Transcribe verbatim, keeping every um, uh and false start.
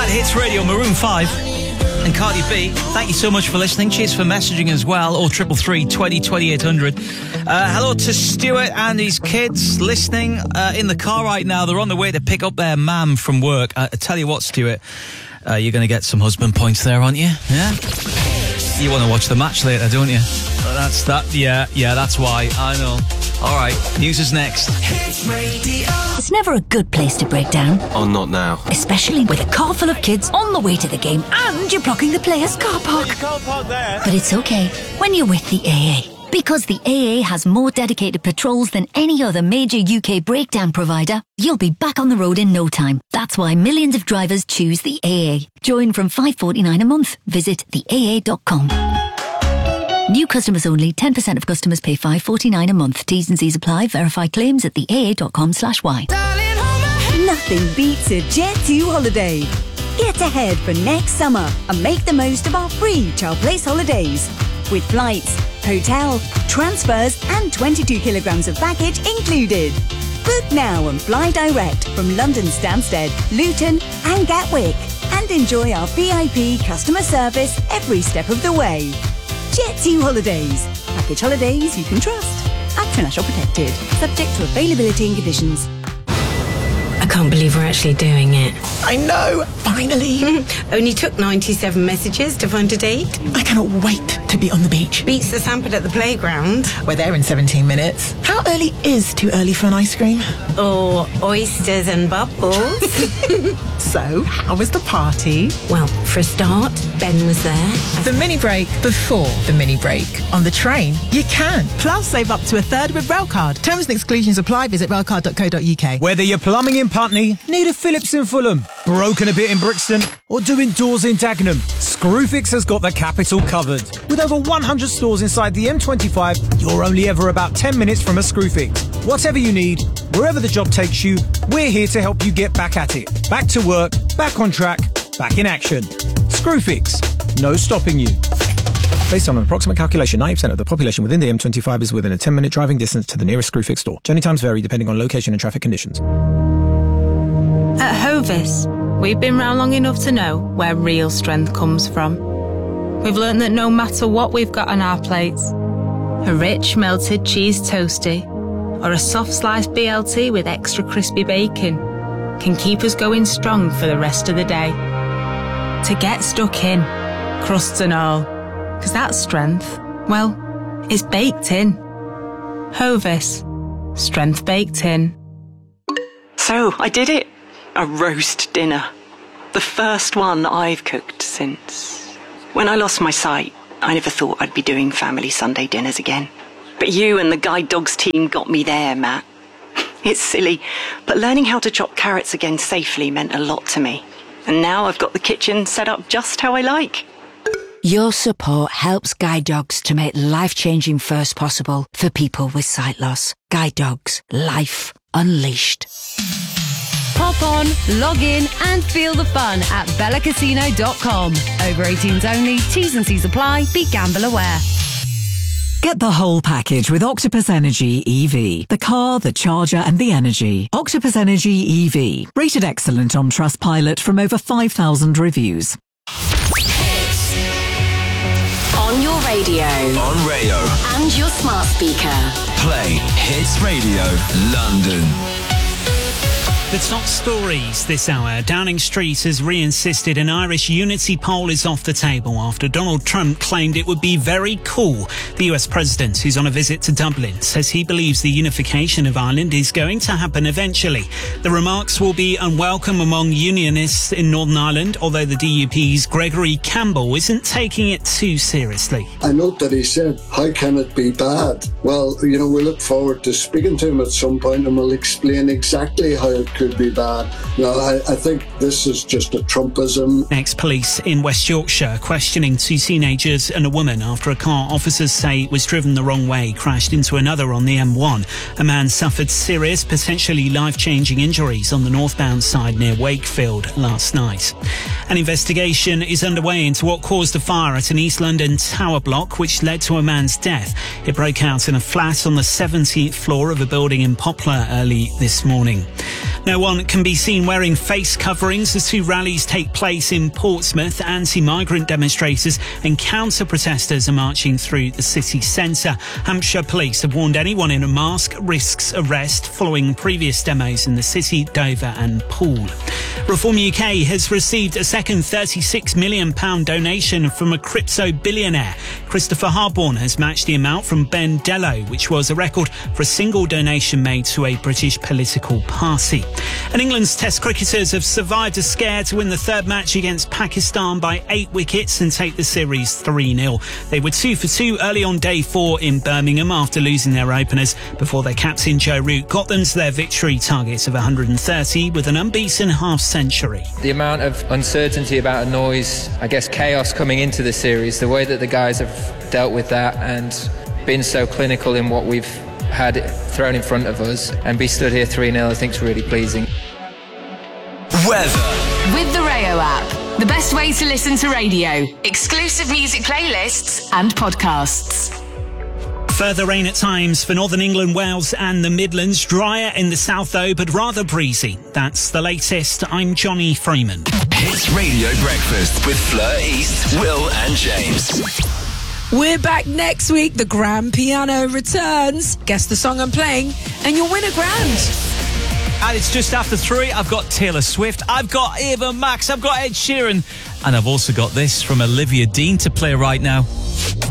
at Hits Radio, Maroon five and Cardi B. Thank you so much for listening. Cheers for messaging as well. Oh, triple three, twenty, twenty-eight hundred. Uh, hello to Stuart and his kids listening uh, in the car right now. They're on the way to pick up their mam from work. I, I tell you what, Stuart, uh, you're going to get some husband points there, aren't you? Yeah? You want to watch the match later, don't you? Uh, that's that. Yeah, yeah, that's why. I know. All right, news is next. It's never a good place to break down. Oh, not now. Especially with a car full of kids on the way to the game and you're blocking the player's car park. You can't park there. But it's okay when you're with the A A. Because the A A has more dedicated patrols than any other major U K breakdown provider, you'll be back on the road in no time. That's why millions of drivers choose the A A. Join from five pounds forty-nine a month. Visit the A A dot com. New customers only. ten percent of customers pay five pounds forty-nine a month. T's and C's apply. Verify claims at the A A dot com slash Y. Nothing beats a Jet two holiday. Get ahead for next summer and make the most of our free Child Place holidays. With flights, hotel, transfers and twenty-two kilograms of baggage included. Book now and fly direct from London Stansted, Luton and Gatwick. And enjoy our V I P customer service every step of the way. Jet two Holidays. Package holidays you can trust. Actor National Protected. Subject to availability and conditions. I can't believe we're actually doing it. I know, finally. Only took ninety-seven messages to find a date. I cannot wait to be on the beach. Beats the Sanford at the playground. We're there in seventeen minutes. How early is too early for an ice cream? Or oysters and bubbles. So, how was the party? Well, for a start, Ben was there. The mini break before the mini break. On the train, you can. Plus, save up to a third with Railcard. Terms and exclusions apply. Visit railcard dot co dot uk. Whether you're plumbing in Putney, need a Phillips in Fulham, broken a bit in Brixton, or doing doors in Dagenham, Screwfix has got the capital covered. With over one hundred stores inside the M twenty-five, you're only ever about ten minutes from a Screwfix. Whatever you need, wherever the job takes you, we're here to help you get back at it. Back to work, back on track, back in action. Screwfix, no stopping you. Based on an approximate calculation, ninety percent of the population within the M twenty-five is within a ten minute driving distance to the nearest Screwfix store. Journey times vary depending on location and traffic conditions. At Hovis, we've been round long enough to know where real strength comes from. We've learned that no matter what we've got on our plates, a rich melted cheese toastie or a soft sliced B L T with extra crispy bacon can keep us going strong for the rest of the day. To get stuck in, crusts and all, because that strength, well, it's baked in. Hovis, strength baked in. So, I did it. A roast dinner. The first one I've cooked since... When I lost my sight, I never thought I'd be doing family Sunday dinners again. But you and the Guide Dogs team got me there, Matt. It's silly, but learning how to chop carrots again safely meant a lot to me. And now I've got the kitchen set up just how I like. Your support helps Guide Dogs to make life-changing first possible for people with sight loss. Guide Dogs. Life unleashed. Pop on, log in and feel the fun at bella casino dot com. Over eighteens only, T's and C's apply, be gamble aware. Get the whole package with Octopus Energy E V. The car, the charger and the energy. Octopus Energy E V. Rated excellent on Trustpilot from over five thousand reviews. On your radio. On radio. And your smart speaker. Play Hits Radio London. The top stories this hour. Downing Street has re-insisted an Irish unity poll is off the table after Donald Trump claimed it would be very cool. The U S president, who's on a visit to Dublin, says he believes the unification of Ireland is going to happen eventually. The remarks will be unwelcome among unionists in Northern Ireland, although the D U P's Gregory Campbell isn't taking it too seriously. I note that he said, how can it be bad? Well, you know, we look forward to speaking to him at some point and we'll explain exactly how it could be bad. No, I, I think this is just a Trumpism. Next, police in West Yorkshire questioning two teenagers and a woman after a car officers say was driven the wrong way crashed into another on the M one. A man suffered serious, potentially life-changing injuries on the northbound side near Wakefield last night. An investigation is underway into what caused a fire at an East London tower block which led to a man's death. It broke out in a flat on the seventeenth floor of a building in Poplar early this morning. No one can be seen wearing face coverings as two rallies take place in Portsmouth. Anti-migrant demonstrators and counter-protesters are marching through the city centre. Hampshire police have warned anyone in a mask risks arrest following previous demos in the city, Dover and Poole. Reform U K has received a second thirty-six million pounds donation from a crypto billionaire. Christopher Harborne has matched the amount from Ben Dello, which was a record for a single donation made to a British political party. And England's Test cricketers have survived a scare to win the third match against Pakistan by eight wickets and take the series three nil. They were two for two early on day four in Birmingham after losing their openers before their captain Joe Root got them to their victory target of one hundred thirty with an unbeaten half century. The amount of uncertainty about a noise, I guess chaos coming into the series, the way that the guys have dealt with that and been so clinical in what we've had thrown in front of us and be stood here three nil I think is really pleasing. Weather. With the Rayo app, the best way to listen to radio, exclusive music playlists and podcasts. Further rain at times for northern England, Wales and the Midlands. Drier in the south though, but rather breezy. That's the latest. I'm Johnny Freeman. Hits Radio Breakfast with Fleur East, Will and James. We're back next week. The Grand Piano returns. Guess the song I'm playing and you'll win a grand. And it's just after three. I've got Taylor Swift, I've got Ava Max, I've got Ed Sheeran, and I've also got this from Olivia Dean to play right now.